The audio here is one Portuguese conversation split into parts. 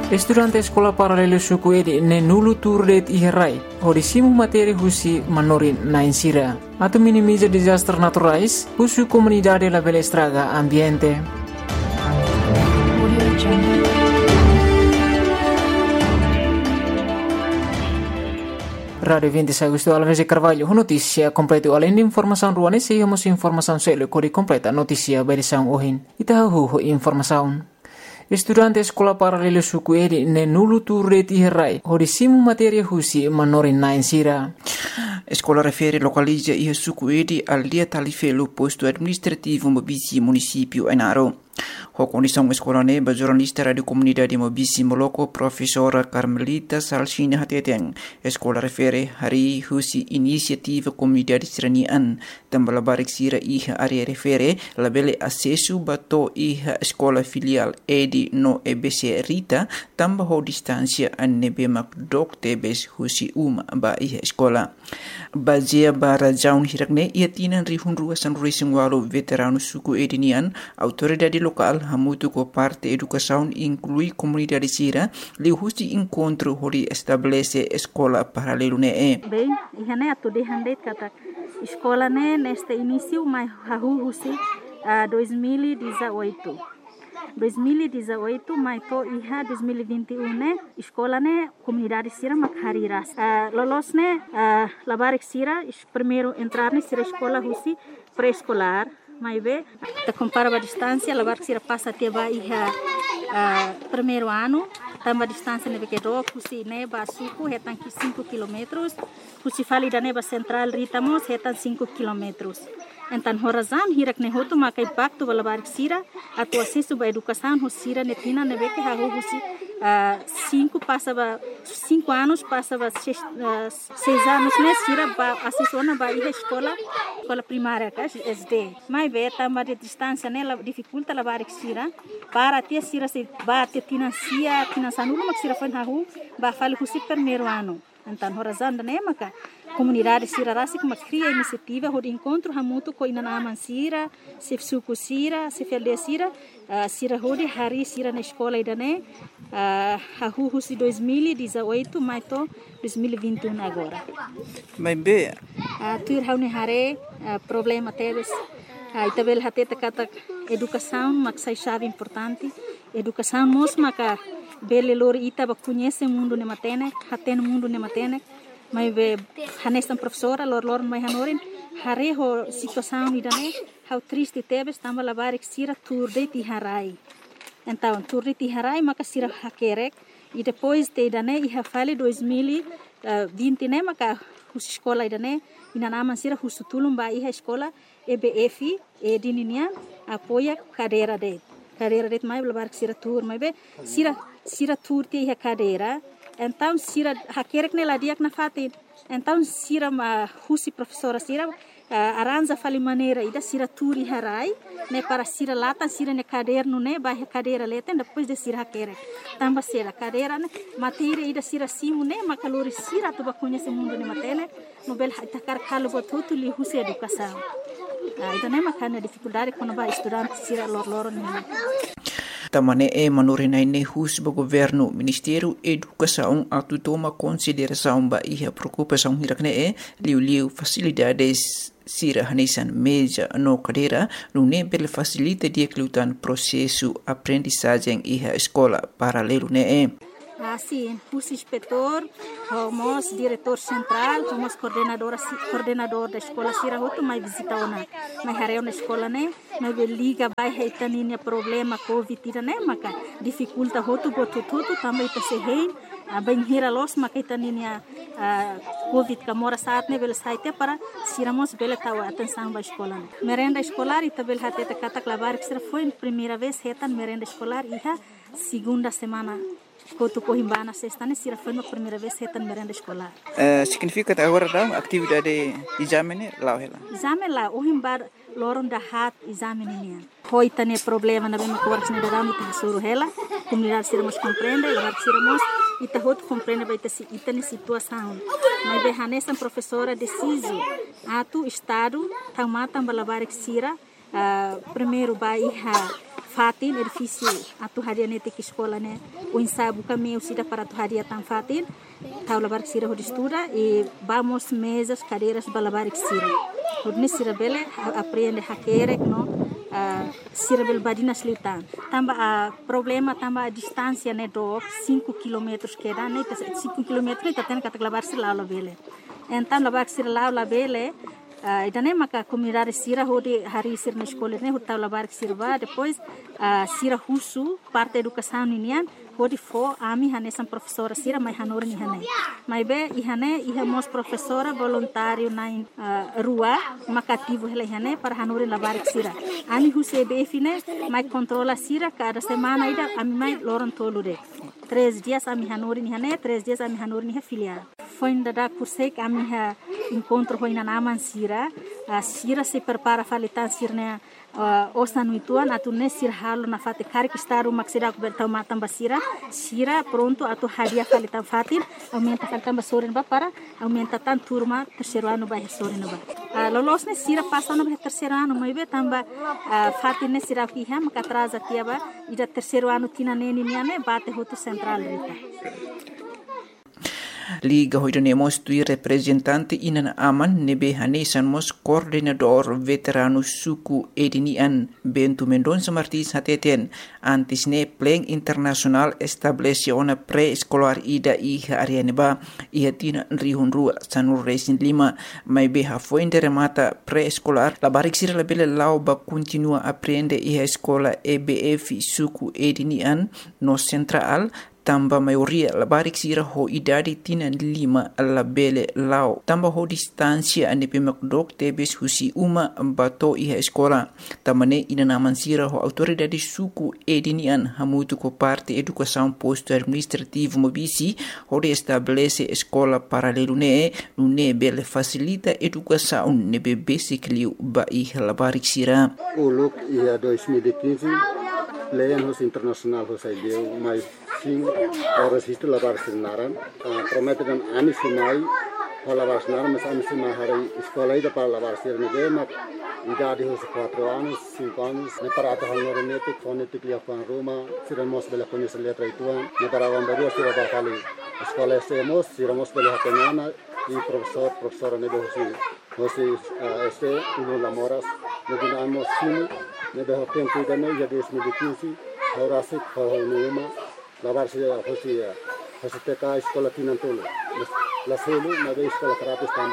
Estudante escola paralelo suku edi ne nulu turdet iherai, hodisimu materi husi manorin na insira. Atau minimiza disaster naturais, husu comunidade la bela estraga ambiente. Radio 26 Agosto Alves Carvalho, notícia completa além de informação ruane, se temos informação selo kori completa notícia berisão ohin. Itahu informação. Estudante escola paralelo suku edi ne nulu turret iherai, hodisimu materia husi manorin na insira. Escola refere localiza ia suku edi al dia talifelo posto administrativo Mobisi município Ainaro. A condição escola neba jornalista radio comunidade Mobisi Moloko professora Carmelita Salsina Hateteng. Escola refere hari husi inisiativa comunidade seranian tambah barik sira iha area refere labele acesso bato iha escola filial edi no EBC Rita tambah ho distância anebe makdok tebes husi ba iha escola. Bazia bara jaun hirakne ia tinan rihun ruasan racing walo veterano suku edinian autoridade local hamutu ko parte educação inclui comunidade sira li husi encontro hori estabelece escola paralelo ne bem ihane atu de handei kata escola ne neste início mai hahu husi 2018 mai to iha 2021 ne escola ne comunidade sira makhariras lolos ne labarik sira primeiro entrar ne sira escola husi pré-escolar mai be te compara a distância labarik sira passa até ba iha primeiro ano tamba distância nebe que do husi ne ba suku hetan 5 km husi fali da neba central ritamos hetan 5 km. Então, horazan hirak ne hotu makai bakto balabarik sira atu acesso ba educação hosira netina nebe que haru husi 5 anos passava 6 anos né sira ba assessora ba iha escola primária ka SD mai be tamba de distância né dificulta labarik sira para ter sira se ba te financia nulo mak sira fan haru ba fali husi primeiro ano. Então, horazan né maka comunidade sira rasi que cria iniciativa de encontro hamutu ko ina naman sira se suku sira se felde sira sira hodi hari sira na escola idane hahu husi 2018 mais to 2021 agora mas be tuir haune hare problema teves itabel hateta kata educação maksai chave importante educação mos maka bele lor ita ba conhece mundo ne matene haten mundo ne matene mai be hanestan professora lor mai hanorin hare ho situação idane how triste tebes tamba labarik sira turde ti harai então turde ti harai maka sira hakerek e depois te idane iha fale 2020 ne maka hus escola idane ina naman sira husutulum ba iha escola EBF edininia apoia cadeira de mai labarik sira tur mai be sira tur ti iha cadeira. Então, sira hakerek ne ladiak na fatin. Então, sira husi professora sira aranja fali maneira ida sira turi harai ne para sira lata sira ne caderno ne ba cadeira leten depois de sira hakerek. Tamba sira cadeira ne matéria ida sira simu ne makalori sira tu ba conhece mundo ne matene nobel itakar kalo botutu li husi educação. Ida ne makana dificuldade quando ba estudante sira lor ne. Tamane manorinai ne hus ba governo Ministério Educação atu toma consideração ba iha preocupação hirakne liu facilidades sira hanesan meja no cadeira no nebel facilita dia klutan processo aprendizagem iha escola paralelo ne Sim, hus inspetor, homos diretor central, homos coordenador da escola sira hotu mai visita ona mai hareu na escola ne mai liga vai heitaninia problema covid ira ne maka dificulta hotu botututu também ta se hein bem hira los maka heitaninia covid kamora saat ne bel saite para siramos bela tawa atenção ba escola ne merenda escolar ita bel hateta kata klabar sira foi primeira vez hetan merenda escolar iha segunda semana Kotu Cohimbana sexta ne sira foi a primeira vez hetan merenda escolar. Significa agora da atividade exame lá hela. Exame lá o himbar loron da hat exame nian. Hoi tane problema na bem coras ne da ita suru hela. Comunidade sira mos compreende, agora sira mos ita hot compreende vai ter ita ne situação. Mas be hanesan professora deciso atu estado tamata balabarik sira primeiro ba iha fatin edifício atu haria nete que escola né o ensabu caminho sida para atu haria tan fatin taula bar sira ho estuda e vamos mesas cadeiras balabar sira hodne sira bele aprende hakere no sira bel badina slitan tamba a problema tamba a distância né do 5 km que dá né 5 km tá tendo que lavar sira lá bele então lavar sira lá bele idane maka comunidade sira hodi hari sir na escola né hota labar sirva depois sira husu parte educação ninian hodi fo ami hanesan professora sira mai hanor ni hane mai be ihane ihamos professora voluntário na rua makativo hele hane para hanor labar sira ami huse be fine mai controla sira cada semana ida ami mai loron tolude 3 dias ami hanor ni hane 3 dias ami hanor ni filial foi ainda da curse que ami ha encontro foi na naman sira sira se prepara falitan sirne osa nuituan atu ne sir halo na fate kari kistaru maksida ku bertau matam basira sira pronto atu hadiah falitan fatin aumenta falitan basorin ba para aumenta tan turma terceiro ano ba sorin ba lolos ne sira passa no terceiro ano mai be tamba fatin ne sira ki ha maka atrasa tiaba ida terceiro ano tina neni niane bate hotu central rita Liga hoidanemos tui representante inan aman nebe hanesan mos coordenador veterano suku edinian Bentu Mendonça Martins hateten antis ne pleng internasional establece ona pre-escolar ida iha arianeba iha tina rihun rua sanur resin 5 mai beha foinde remata pre-escolar la barik sira la bele lau ba continua aprende iha escola EBF suku edinian no central tamba maioria la barik sira ho idadi tina 5 la bele lau tamba ho distancia ane pemakdok tebes husi uma bato iha escola tamane ina naman sira ho autoridade suku edinian hamutu ko parte educação posto administrativo mobisi ho de estabelece escola paralelo ne bele facilita educação ne basic liu ba iha la barik sira uluk ia 2015 Leyan hos internasional hos ideu mais sim horas isto lavar sinaran prometem ani sinai lavar sinaran mas ani sinai hari escola ida para lavar sirne mak idade hos 4 anos 5 anos ne para ata honorenetic fonetic lia pan Roma siramos bela conhece letra ituan ne para vambaru sira ba kali escola semos siramos bela hatenana e professora ne hosi este uno lamoras ne dinamos sim ne de tempo da ne ya 2015 ora se numa lavar se hosi teka escola tinantolo la selu na de escola terapis tamba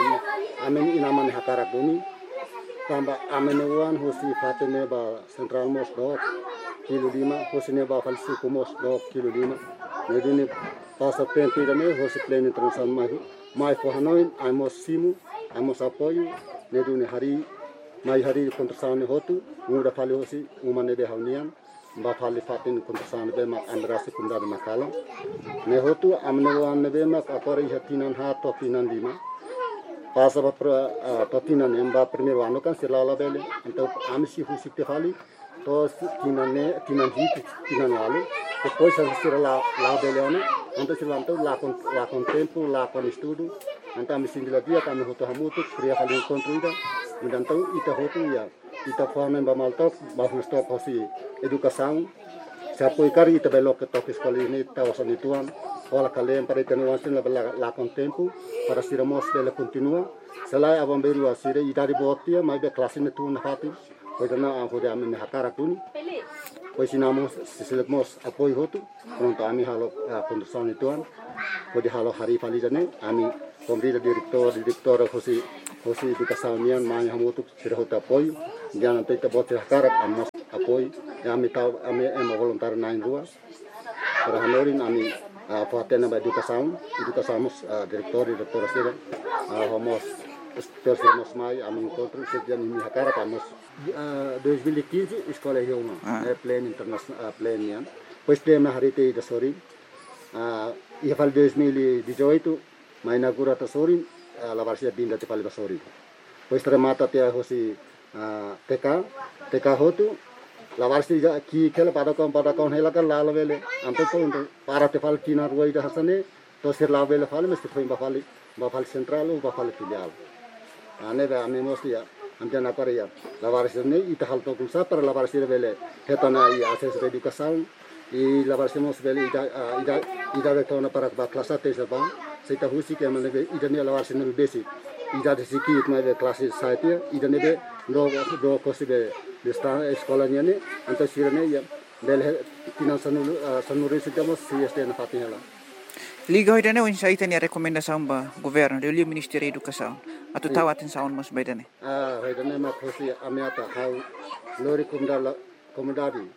amen inaman hakara bumi tamba amen wan hosi fatene ba central mos do kilo 5 hosi ne ba falsi kumos do kilo 5 ne dini passa tempo da ne hosi pleno internacional mai for hanoin amos simu amos apoio ne dini hari kontrasane hotu muda fali hosi umane de haunian ba fali fatin kontrasane be mak andrasi kunda de makala ne hotu amne wan be mak apore hatinan ha to tinan 5 pasa ba to tinan emba primeiro ano kan silala bele então amsi husi te fali to tinan alu depois sira la bele ono então silanto la con tempo la con estudo então amsi dila dia kami hotu hamutu kriya fali kontrida então ita hotu ya ita forma ba maltok ba stop hosi educação se apoiar ita belo que toque escola ini ta osan ituan ola kalem para ita nuansin la con tempo para siramos bela continua selai abam beru asire ita di botia mai be classe ne tu na fati pois na hode amen hakara tuni pois sinamos siselemos apoio hotu pronto ami halo condução ituan pode halo hari falizane ami convida diretor hosi educação nian mai hamutu sirhota apoio jangan tita bote hakarak amos apoio ami voluntário na rua para hanorin ami patena ba educação diretora sira homos terceros mai ami encontro sedian mi hakarak amos 2015 escola Yoma plan international plan nian pois tem na harite da sori ia fal 2018 mai inaugura ta sori la varsia binda te fal da sori pois remata te hosi TK hotu la varsia ki kela pada kaun hela kan la vele anto to para te fal tina ruai da hasane to sir la vele fal mesti foi ba fal central ba fal filial ane ba ame mosti Amjan akar ya lavar sini ita hal to kumsa para lavar sini bele hetana I akses educação I lavar sini mos bele ida betona para klasa te sapa seita husi ke mane ida ne lavar sini basic ida de siki itma be klase saite ida ne be do kosibe de sta eskolanya ne anta sirane ya bele tinan sanuri sitamos si este na fatinela Liga hoy dane unsa itani rekomendasyon ba gobyerno de Ministério da Educação atau tawatin saon mas baydane hoy dane ma khosi amiata how lori komdari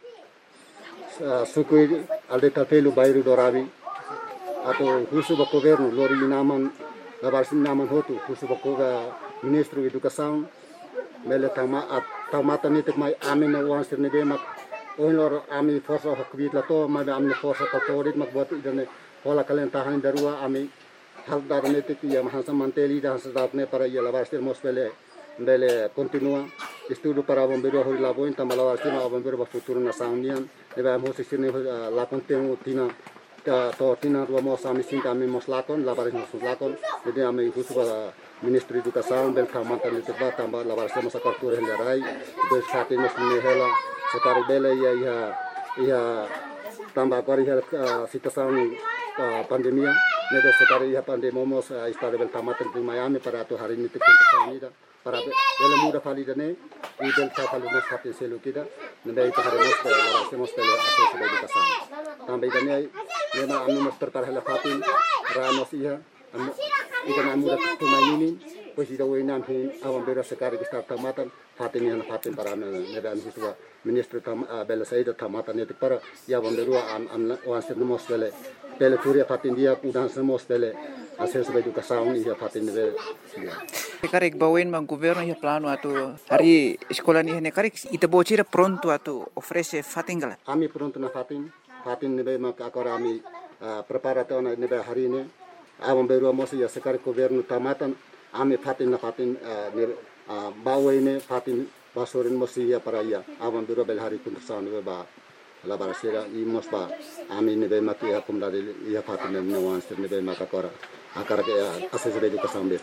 sukui alde tapelu bairu dorabi atau husu ba gobyerno lori naman labarsin naman hotu husu ba Ministro Educação mele tamata nitik mai amin na wan sirne be mak oin lor ami forsa hakbit la to ma amne forsa katorit mak bot idane Hola kalian tahan darua ami hal darane te ya mahansa manteli dan sedatne para ya lavarster mosbele bele continua estudo para bombeiro hori labo en tamalavarster ma bombeiro ba futuro na saunian e ba mo sirne la contenu tina to tina ro mo sami sinta ami moslakon lavares moslakon de ami husu ba Ministro Educação bel kamanta le te ba tamba lavarster mo sakartur helarai des khate mosne hela sekari bele ya tamba kori situação pandemia nede sekali ya pandemomos istade bel tamatan di Miami para tu hari ini teknik para bel muda validane I bel kapal nos hatin selu kita nede itu hari nos hacemos pele akses educação também dane lema anu nos tertarhela fatin ramos iya ida muda tumainin pues ida wenam hin awam bera sekali kita tamatan fatin yang fatin para nede anu siswa Ministro bel saida tamatan nede para ya bomberua wanser nos pele turia fatin dia udan semos pele akses educação ia fatin de Karek bawen mang gobyerno ya plano atau hari sekolah ni hene karek ita bocira pronto atau ofrece fatingala ami pronto na fatin nebe mak akora ami preparato na nebe hari ini awam beru mos ya sekar gobyerno tamatan ami fatin na fatin bawen fatin basorin mos ya para ya awam beru bel hari pun sa nebe ba la barasera I mosba ami nebe mak ya kumdade ya fatin ne wanster nebe mak akora akara ke akses educação besi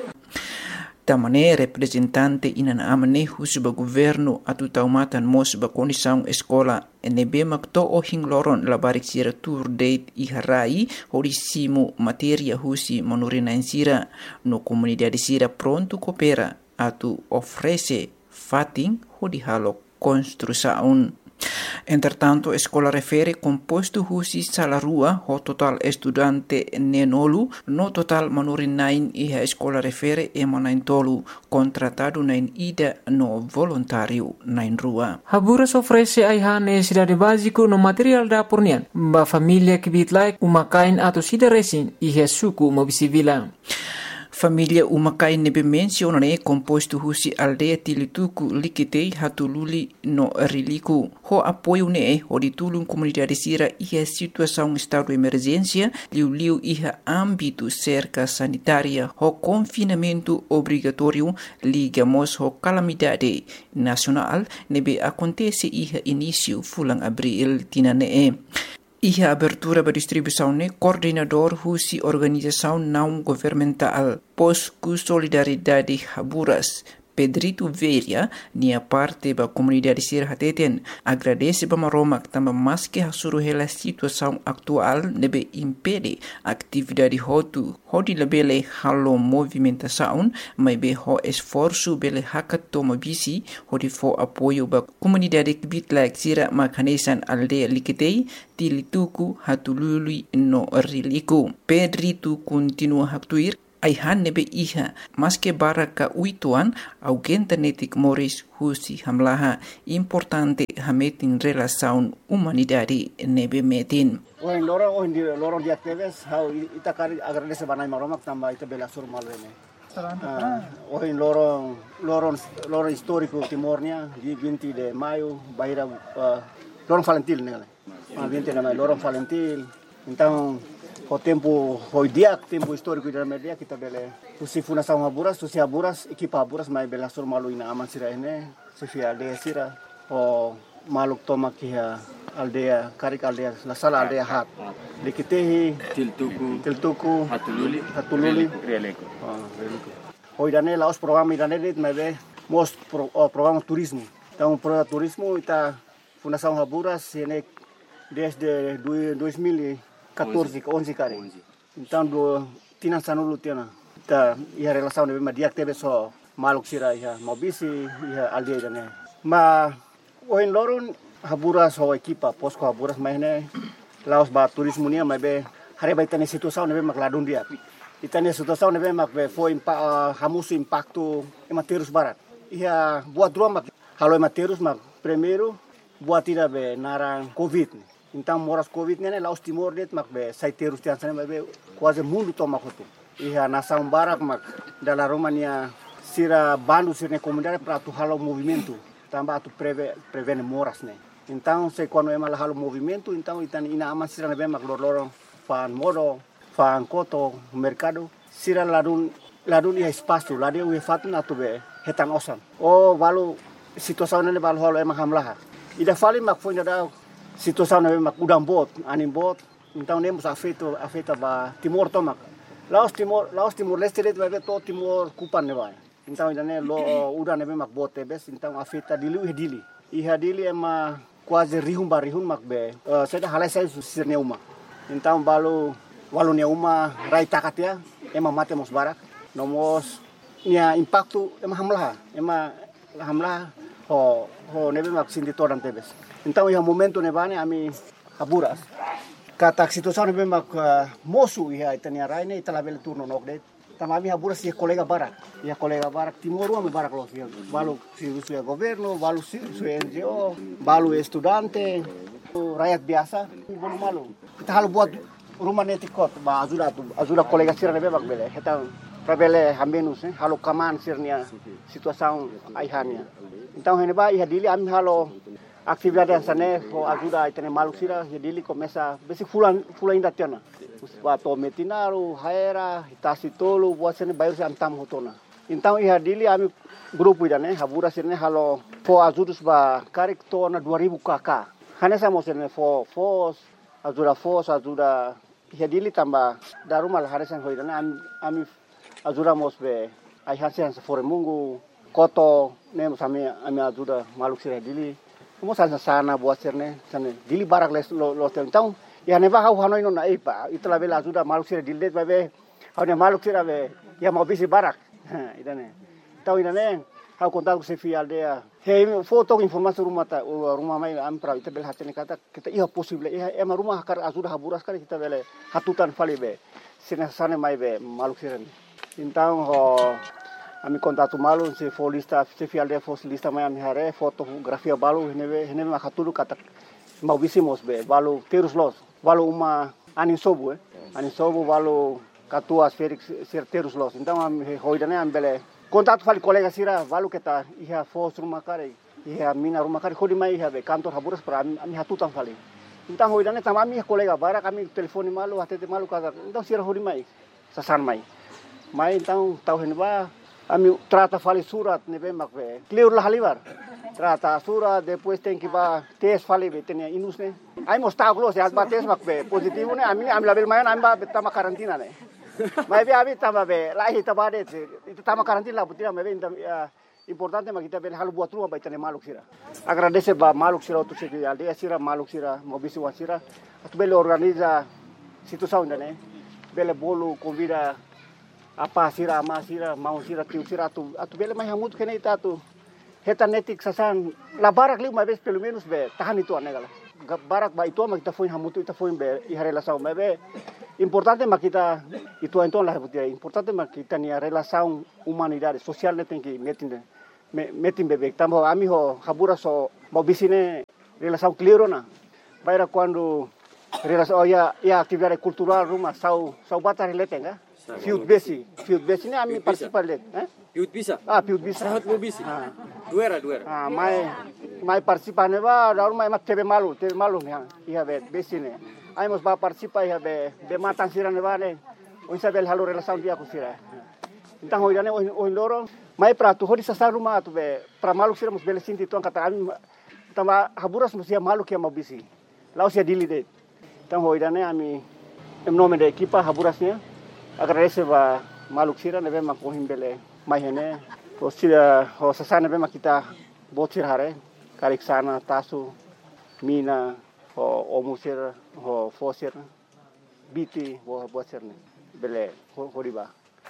Tamane representante inana amane husuba governo atu taumatan mosba condição escola NB makto ohing loron labarik sira tour date iharai horisimo materia husi monorina insira no comunidade sira pronto coopera atu ofrece fating hodihalo construção. Entretanto, a escola refere composto husi salarua ho total estudante nenolu no total manurin nain e a escola refere emanain tolu contratado nain ida no voluntário nain rua. Haburas ofrece aiha necessidade básico no material da pornian ba família que bitlai umakain atau sida resin e suku mobisivila. Família umakai nebe mencionane composto husi aldeia tilituku likitei hatululi no riliku. Ho apoio ne ho ditulung comunidade sira iha situação estado de emergência liu iha âmbito cerca sanitária ho confinamento obrigatório ligamos ho calamidade nacional nebe acontece iha início fulang abril tinane. Iha abertura ba distribuição ne coordenador husi organização não governamental Posku Solidariedade Haburas Pedrito Veria nia parte ba comunidade sir hateten agradece ba maromak tamba mas que hasuru hela situação atual nebe impede atividade hotu hodi lebele halo movimentação mai be ho esforço bele hakatoma bisi hodi fo apoio ba comunidade kibitla sira makanesan aldeia likitei tilituku hatulului no riliku Pedrito continua haktuir aihan nebe iha maske baraka uituan augenta netik moris husi hamlaha importante hametin relação humanidade nebe metin. Oin loro di aktives how itakari agradece banai maromak tamba ita bela surmal rene. Oin loro histórico Timornia di 20 de maio baira loro Valentil nele. 20 de maio loro Valentil. Então o tempo tempo histórico da media kita bele usi fundação Haburas usi Haburas equipa Haburas mai bela sur malu ina aman sira ene sifia aldea sira o maluk toma kia aldea karik aldea la sala aldea hat likitehi tiltuku hatululi releko hoidane laos program idane dit mai be programa turismo. Então, programa turismo está Fundação Haburas desde 2014, 11 cara. Então, tinha sanulu tinha. Tá, e a relação de dia teve só maluk sira ia mobisi ia aldeia né. Mas o em loron Haburas ho equipa posko Haburas mais né. Laos ba turismo nia mas be hari ba tane situação ne be mak ladun dia. Itane situação ne be mak be foi hamusu impacto ematerus barat. Ia buat dua mak halo ematerus mak primeiro buat tira be narang covid. Então moras covid né Laos Timor det mak be saiterus tian sana be quase mundo toma kotu. Ia nação barak mak dalam Romania sira bandu sira comunidade para tu halo movimento tambah tu prevene moras né. Então se quando é mal halo movimento então itan ina ama sira nebe mak lorong fan modo fan koto mercado sira ladun ia espaço ladeu ia fatna tu be hetan osan. Oh balu situação ne balu halo emang hamlah. Ida fali mak foi da situação ne mak udang bot anim bot então nemos afeta ba Timor tomak. Laos Timor Leste det vai to Timor kupan ne vai. Então ainda né udah ne mak bote bes então afeta dili. Iha dili ema quase rihun mak be. Seda halai sai sirne uma. Então walu ne uma rai takatia ema mate mos barak. Nomos nia impacto ema hamlah ho ne mak sindi toran tebes. Então iha momento ne bane ami Haburas. Kata situação ne mak mosu iha itania rai ne italabel turno nok det. Tamami Haburas ia colega barak Timor uma barak los balu si governo balu si NGO balu estudante rakyat biasa bolu malu kita halu buat rumah netikot ba ajuda colega sira nebe bak bele kita prabele hambenus halu kaman sirnia situação aihania então heneba ia dili ami halu atividade sane ho ajuda itene malu sira ia dili começa besi fulan ainda tiana Bato metinaru, haera, itasi tolu, buat sini bayar si antam hotona. Então ia dili ami grupo ida né, Haburas sini halo fo ajudus ba karik tona 2000 kk. Hanesa mo sini fo ajuda ia dili tambah darumal haresan hoida né ami ajuda mos be ai hasen fore mungu koto né mos ami ajuda maluk sira dili. Mo sana buat sini sana dili barak lo então ya neva hau hanoi no na ipa itla bela ajuda maluk sira dildet babe hau ne maluk sira be ya mau bisi barak idane tau idane hau kontak ku sefi aldea he foto informasi rumah mai am pra ita bel hatene kata kita iya possible ema rumah kar ajuda Haburas kali kita bele hatutan fali be sina sane mai be maluk sira então ho ami kontak malu se folista sefi aldea folista mai ami hare fotografia balu hene ma hatulu kata mau bisi mos be balu terus los balu uma anin sobu balu katua Felix terus los então am hoidane am bele contato fali colega sira balu kita iha fos rumah kare iha mina rumah kare khodi mai iha be kantor Haburas para ami hatutan fali então hoidane tam ami colega bara kami telefoni malu atete malu kata então sira hodi mai sasan mai então tau henba ami trata fali surat nebe mak be clear la halibar trata surat depois tem que ba test fali be tenia inus ne ai mostau close as ba test mak be positivo ne ami label mayan ami ba tama karantina ne mai be abi tama be lahi tabade itu tama karantina butia me be importante mak kita be halu buat rumah ba tenia maluk sira agradece ba maluk sira tu segi aldea sira maluk sira mobisi wasira atu bele organiza situação ne bele bolu convida apa sira ama sira mau sira tiu sira atu bele mai hamut kene itatu hetanetik sasan la barak liu mais pelo menos be tahan itu anegala barak ba itu ma kita foi hamutu ita foi be i relação mas be importante ma kita itu então la butia importante ma kita ni relação humanidade social ne tem que metin bebek tambo ami ho Haburas so mau bisine relação clear na baira quando relação ya atividade cultural rumah sau bata relate nga Field base ni ami participar let, Field bisa. Field bisa. Sahat mo bisi. Duera. Mai participar ne ba, daur mai mak tebe malu ne, iha be base ne. Ai mos ba participar iha be matan sira ne ba ne. O isabel halu relação dia ku sira. Então hoidane o loro, mai prato hodi sa rumah tu be pra malu sira mos bele sinti tuan kata ami tama Haburas mos ia malu que mau bisi. Laos ia dili de. Então hoidane ami em nome da equipa Haburasnya agradece ba maluk sira nebe mak pohim bele mai hene Sira ho sasana bema kita botsir hare karik sana tasu mina ho omusir ho fosir biti ho botsir ne bele horiba.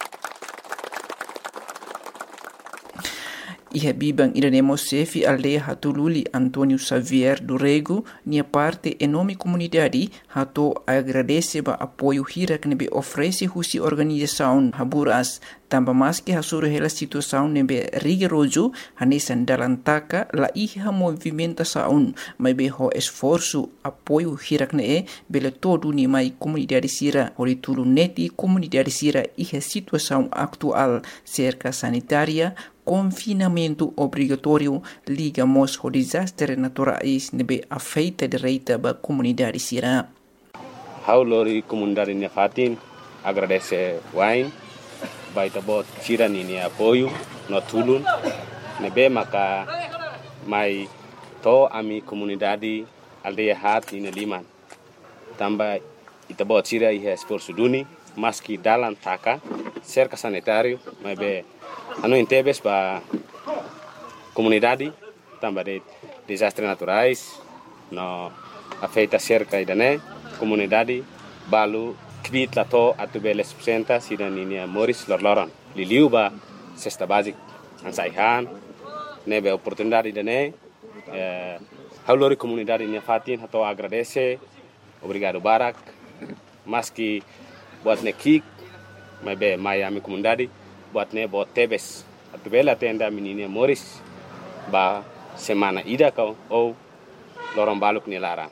Iha bibang iranemo sefi aldeia Hatululi Antônio Xavier do Rego, nia parte enorme comunidade hato agradece ba apoio hira que nebe oferece husi organização Haburas, tamba mais que hasuru hela situação nebe rigoroso hanesan dalantaka la iha movimentação, mas be ho esforço apoio hira que ne bele todo ni mai comunidade sira, ori tulu neti comunidade sira iha situação atual cerca sanitária, confinamento obrigatório ligamos ao desastre naturais nebe afeita direita ba comunidade sira. Haulori comunidade Nefatin agradece wain baita bot sira ni apoio no tulun nebe maka mai to ami comunidade aldeia hat ina liman tamba ita bot sira ihe esforço duni maski dalan taka cerca sanitário mas be anu intebes ba comunidade tamba de desastres naturais no afeita cerca idane comunidade balu kvit lato atubele subsenta sida ninia Moris lorloron liliu ba cesta basic ansaihan nebe oportunidade idane haulori comunidade Nefatin hato agradece obrigado barak maski buat nekik mabe Miami comunidade buatnya buat tebes atubela tenda menina Moris ba semana ida kau ou lorong baluk ni larang.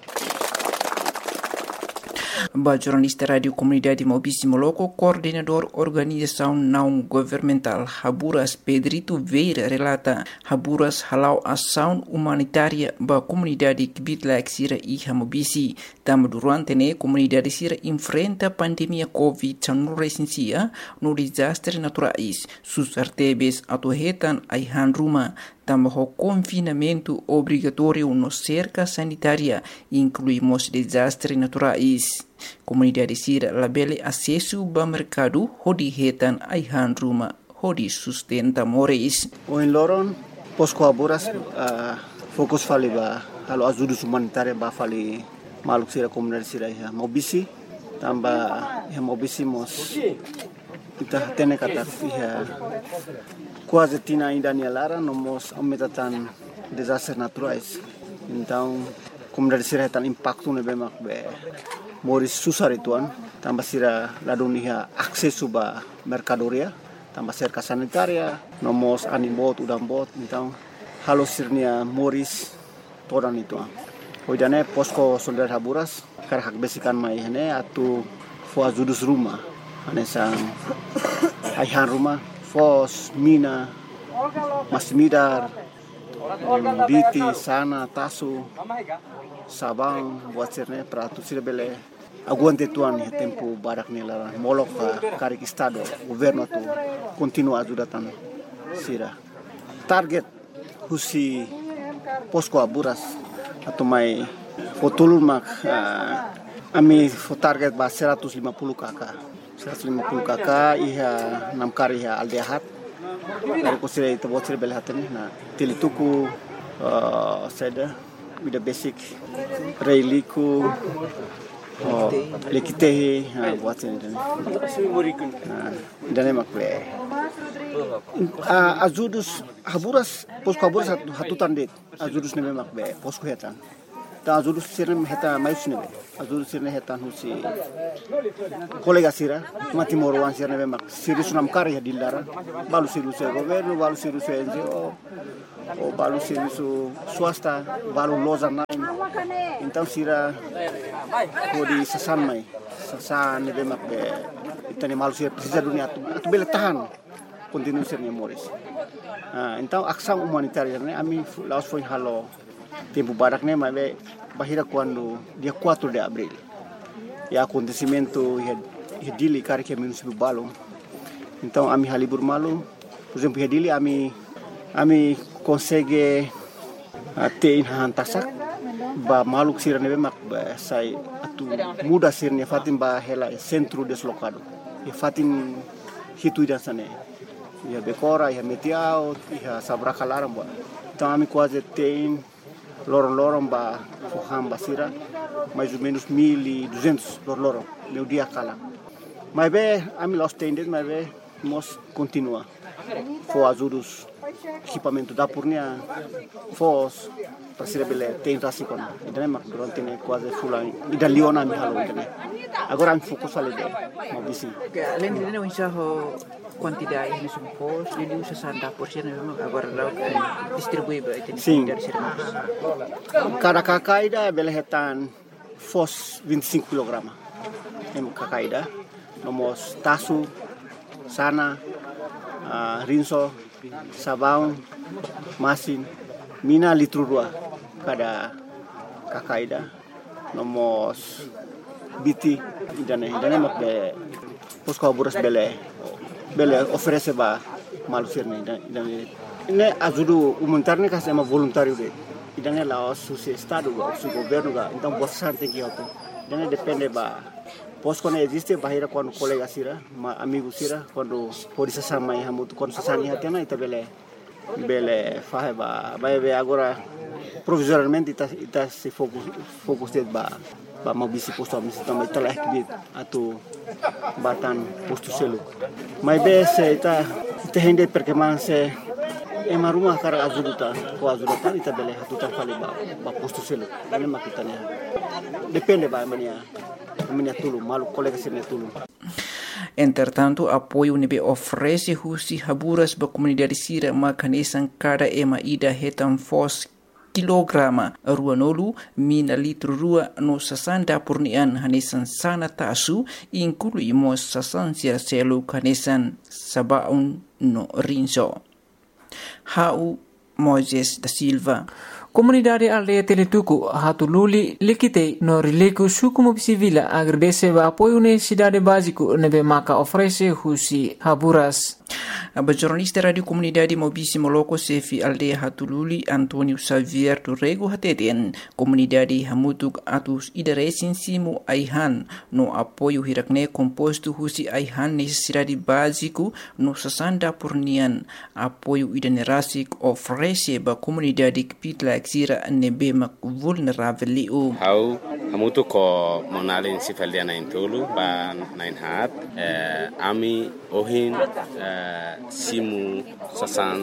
Ba jornalista Radio Comunidade Maubici Moloco, coordenador organização não governamental Haburas Pedrito Veira relata Haburas halau ação humanitária ba comunidade Kibitlaik Sira e Maubici. Tam durante ne comunidade Sira enfrenta a pandemia Covid-19 no desastre naturais. Sus artebes atuhetan aihan ruma. Também o confinamento obrigatório no cerca sanitária, incluímos desastres naturais. Comunidade Sira labele acesso ao mercado, hodi hetan aihan ruma, hodi sustenta moris. O em Loron, Posco Haburas, fokus fali ba, halo ajuda humanitária ba fali maluk Sira comunidade Sira ya Maubici, tamba ya Maubici mos kita tene kata ya quase tina ainda ni lara nomos aumentatan desastres naturais. Então, comunidade Sira tan impacto nebe makbe moris susar ituan tamba Sira ladunia akses ba mercadoria tamba cerca sanitaria nomos animbot udang bot então halo sirnia moris todan ituan. Hoidane posko solidar Haburas karhak besikan mai hene atu fo ajudus rumah anesang aihan rumah fos, mina, masmidar, biti, sana, tasu, sabang, buat sirne, prato sira bele. Aguante tuan ya tempo barak nela molok karik estado, governo tu continua ajudatan sira. Target husi Posco Haburas atau mai fotulun mak ami fo target ba 150 kakak. 150 kakak iha 6 kari iha aldehat dari kusira itu buat sira belhaten na tilituku seda with the basic reiliku lekitehi buat sira dan makle azudus Haburas Posco Haburas hatutan det azudus neme makbe Posco hetan ta azudus sira heta mayus nebe azudus sira hetan husi kolega sira mati morwan sira nebe mak siri sunam kari ya dilara balu siru se governo balu siru se NGO o balu siru su swasta balu lozan nain então sira kodi sasan mai sasan nebe mak be itani malu sira precisa dunia atu bele tahan continue sira Moris então ação humanitária ne ami laos foi halo tempo barak ne mas bahira quando dia 4 de abril e acontecimento e dili kari que município Balong então ami halibur malu por exemplo dili ami consegue ter hantasak ba maluk sira nebe mak sai atu muda sirne fatim ba hela centro deslocado e fatim hitu dan sane ia Becora, ia Metiao, ia Sabracalaram, então ami quase tem lorong-lorong ba Fuham Basira, mais ou menos 1.200 lorong meu dia cala. Mas bem, ami los tendes, mas bem, nós continua. For ajudos equipamento da Purnia, fos para ser bele tem rasicon. Então mak durante ne quase fulan. Ida Liona mi halo então. Agora am fokus ali deh, mau bisi. Além de não enxergar quantidade de pos, ele usa 60% memang agora lá distribui para Sim. dari sermas. Cada kakaida bele hetan fos 25 kg. Em kakaida, nomos tasu, sana, rinso, sabão, masin, mina litro dua cada kakaida, nomos biti, idane mak be posko buras bele oferece ba malusir ne idane ne ajudu humanitário que é voluntário de idane lá o su estado o su governo ga então bastante que auto idane depende ba posko ne existe bahira quando colega sira ma amigo sira quando pode se sama e hamutu quando se sani hatena ita bele fahe ba be agora provisoriamente ita se fokus de ba mau bisi posto a misi também telah kibit atau batan posto selu. Mas bese ita hende perkembangan se ema rumah kara azuduta ita bele hatuta fale ba posto selu. Ini makitanya. Depende ba mania tulu malu kolega sene tulu. Entretanto, apoio nebe oferece husi haburas ba comunidade sira makanesan cada ema ida hetan fos kilograma ruanolu mina litro rua no sasanda purnian hanesan sana tasu inclui mos sasan selu hanesan sabaun no rinso. Hau Moises da Silva. Comunidade aldeia Teletuku hatululi likite no rileku suku mobisivila agradece ba apoio necessidade básico nebe maka oferece husi haburas. A jornalista Radio Comunidade Mobisi Moloko Sefi Aldeia Hatululi Antonio Xavier Turrego Hateten Comunidade Hamutuk Atus Idaresin Simu Aihan no apoio hirakne composto husi Aihan necessidade básico no sasanda purnian apoio idanerasik oferece ba comunidade kpitla exira nebe mak vulnerável liu. Hau hamutuk ko monalin sifaldiana intulu ba nain hat ami ohin simu sasan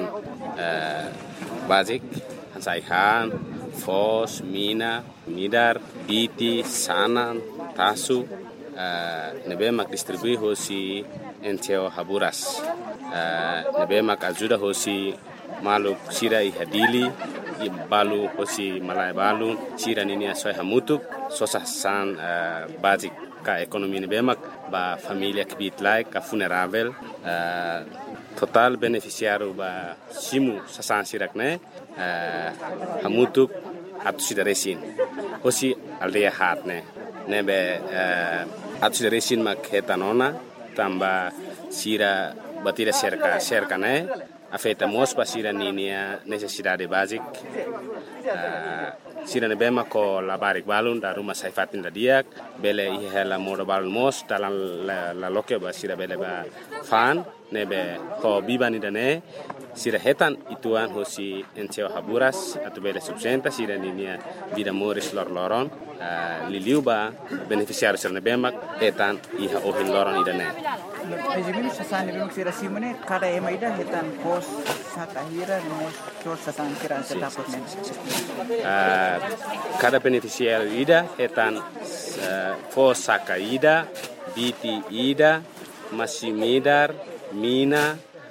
basic hansaihan fos mina midar biti sanan tasu nebe mak distribui hosi enteo haburas nebe mak ajuda hosi maluk sira ihadili balu hosi malai balu sira nini asoi hamutuk sosasan basic ka ekonomi nebe mak ba familia kibit like ka funerável total beneficiário ba simu sasan sirakne hamutuk atu sidaresin hosi aldeia hatne nebe atu sidaresin mak hetanona tamba sira batira cerca ne afetamos pa sira ninia necessidade basic sira nebe mak ko labarik balun da rumah saifatin da diak bele ihela modo balun mos dalam la loke ba sira bele ba fan nebe ko bibani dane sira hetan ituan hosi enteo haburas atau bele subsenta sira ninia vida moris loron liliu ba beneficiário sira nebe mak hetan iha ohin loron idane. Ejimini sasan nebe mak sira simone kada ema ida hetan pos sakahira mos sos sasan sira setapot men. Cada beneficiário ida hetan pos sakaida biti ida masimidar mina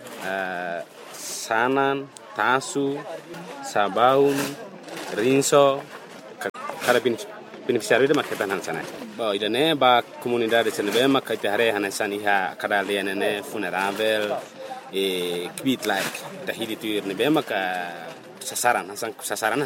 sanan tasu sabaun rinso kada beneficiário ida maketan hansana ba idane ba comunidade senebe makate hare hanan iha kada lianene funerável kbit like tahidi tuir nebe maka sasaran